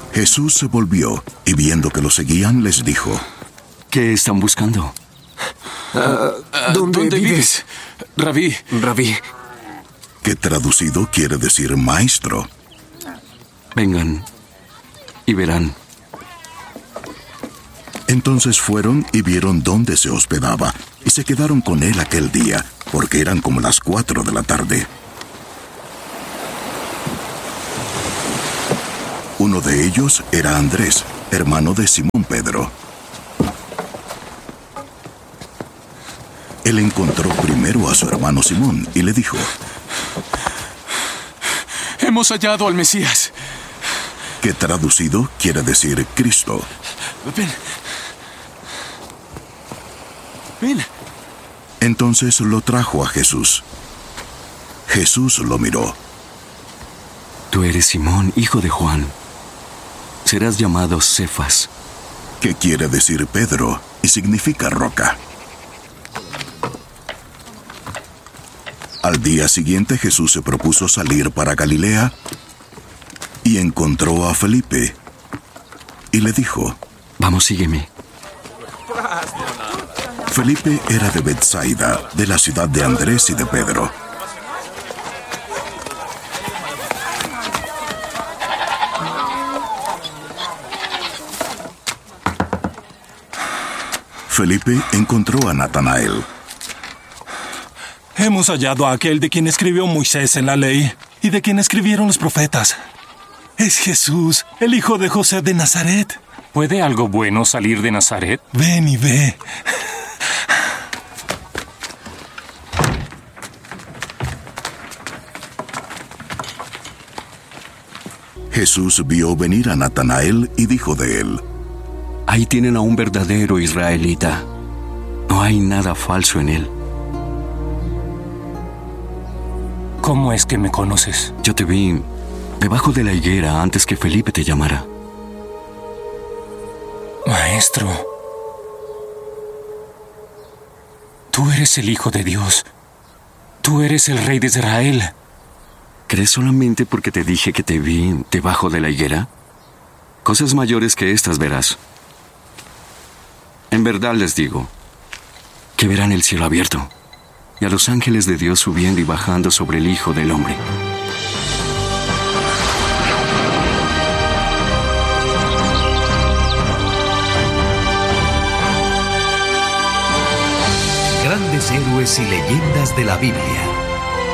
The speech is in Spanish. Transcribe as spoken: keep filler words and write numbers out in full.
Jesús se volvió y viendo que lo seguían, les dijo: ¿Qué están buscando? Uh, ¿Dónde, ¿Dónde vives? vives? Rabí. Rabí. Que traducido quiere decir maestro. Vengan y verán. Entonces fueron y vieron dónde se hospedaba, y se quedaron con él aquel día, porque eran como las cuatro de la tarde. Uno de ellos era Andrés, hermano de Simón Pedro. Él encontró primero a su hermano Simón y le dijo: Hemos hallado al Mesías. Que traducido quiere decir Cristo. Ven. Ven. Entonces lo trajo a Jesús. Jesús lo miró. Tú eres Simón, hijo de Juan. Serás llamado Cefas, que quiere decir Pedro y significa roca. Al día siguiente Jesús se propuso salir para Galilea y encontró a Felipe y le dijo: Vamos, sígueme. Felipe era de Betsaida, de la ciudad de Andrés y de Pedro. Felipe encontró a Natanael. Hemos hallado a aquel de quien escribió Moisés en la ley y de quien escribieron los profetas. Es Jesús, el hijo de José de Nazaret. ¿Puede algo bueno salir de Nazaret? Ven y ve. Jesús vio venir a Natanael y dijo de él: Ahí tienen a un verdadero israelita. No hay nada falso en él. ¿Cómo es que me conoces? Yo te vi debajo de la higuera antes que Felipe te llamara. Maestro, tú eres el Hijo de Dios. Tú eres el Rey de Israel. ¿Crees solamente porque te dije que te vi debajo de la higuera? Cosas mayores que estas verás. En verdad les digo que verán el cielo abierto y a los ángeles de Dios subiendo y bajando sobre el Hijo del Hombre. Grandes héroes y leyendas de la Biblia.